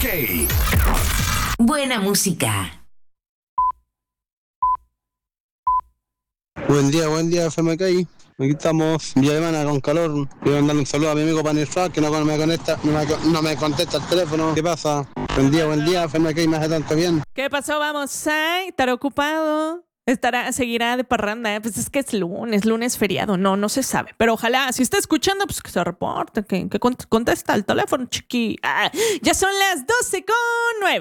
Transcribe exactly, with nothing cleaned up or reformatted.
K. Buena música. Buen día, buen día, F M K. Aquí estamos, Villa Alemana, con calor. Quiero mandarle un saludo a mi amigo Panisfra, que no me conecta, no me, no me contesta el teléfono. ¿Qué pasa? Buen día, buen día, F M K, me hace tanto bien. ¿Qué pasó? Vamos a estar ocupado. Estará, seguirá de parranda. Pues es que es lunes, lunes feriado. No, no se sabe. Pero ojalá, si está escuchando, pues que se reporte, que, que contesta el teléfono, chiqui. Ah, ya son las doce con nueve.